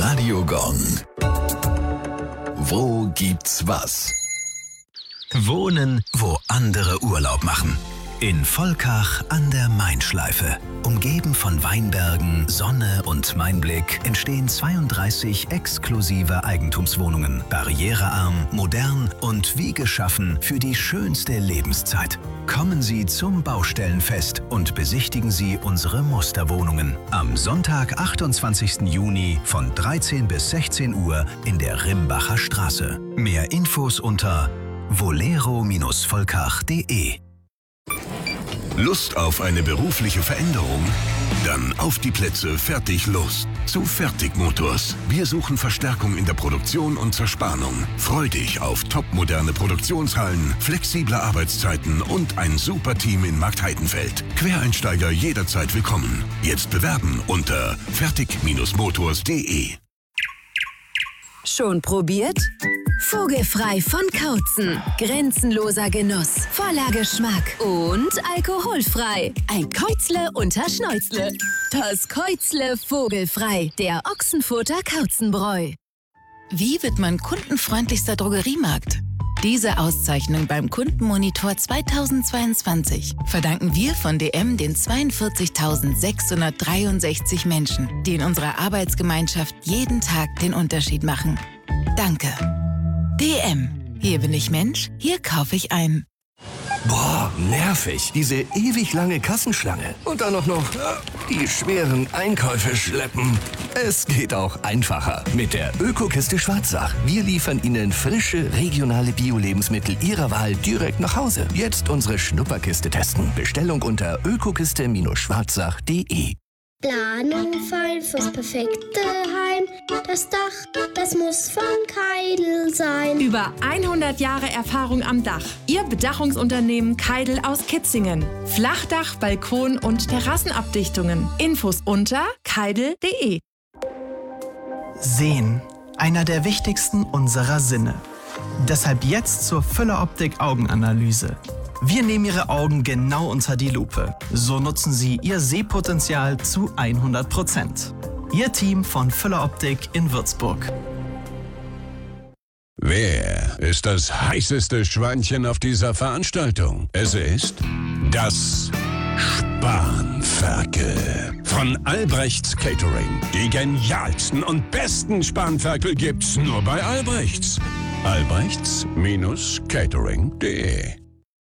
Radio Gong. Wo gibt's was? Wohnen, wo andere Urlaub machen. In Volkach an der Main-Schleife. Umgeben von Weinbergen, Sonne und Mainblick entstehen 32 exklusive Eigentumswohnungen. Barrierearm, modern und wie geschaffen für die schönste Lebenszeit. Kommen Sie zum Baustellenfest und besichtigen Sie unsere Musterwohnungen. Am Sonntag, 28. Juni von 13 bis 16 Uhr in der Rimbacher Straße. Mehr Infos unter volero-volkach.de. Lust auf eine berufliche Veränderung? Dann auf die Plätze, fertig, los. Zu Fertigmotors. Wir suchen Verstärkung in der Produktion und Zerspannung. Freu dich auf topmoderne Produktionshallen, flexible Arbeitszeiten und ein super Team in Marktheidenfeld. Quereinsteiger jederzeit willkommen. Jetzt bewerben unter fertig-motors.de. Schon probiert? Vogelfrei von Kautzen. Grenzenloser Genuss, voller Geschmack und alkoholfrei. Ein Käuzle unter Schnäuzle. Das Käuzle vogelfrei, der Ochsenfurter Kautzenbräu. Wie wird man kundenfreundlichster Drogeriemarkt? Diese Auszeichnung beim Kundenmonitor 2022 verdanken wir von DM den 42.663 Menschen, die in unserer Arbeitsgemeinschaft jeden Tag den Unterschied machen. Danke. DM. Hier bin ich Mensch, hier kaufe ich ein. Boah, nervig. Diese ewig lange Kassenschlange. Und dann noch die schweren Einkäufe schleppen. Es geht auch einfacher mit der Ökokiste Schwarzach. Wir liefern Ihnen frische, regionale Bio-Lebensmittel Ihrer Wahl direkt nach Hause. Jetzt unsere Schnupperkiste testen. Bestellung unter ökokiste-schwarzach.de. Planung fein fürs perfekte Heim. Das Dach, das muss von Keidel sein. Über 100 Jahre Erfahrung am Dach. Ihr Bedachungsunternehmen Keidel aus Kitzingen. Flachdach, Balkon und Terrassenabdichtungen. Infos unter keidel.de. Sehen, einer der wichtigsten unserer Sinne. Deshalb jetzt zur Füller Optik Augenanalyse. Wir nehmen Ihre Augen genau unter die Lupe. So nutzen Sie Ihr Sehpotenzial zu 100%. Ihr Team von Füller Optik in Würzburg. Wer ist das heißeste Schweinchen auf dieser Veranstaltung? Es ist das Spanferkel von Albrechts Catering. Die genialsten und besten Spanferkel gibt's nur bei Albrechts. Albrechts-catering.de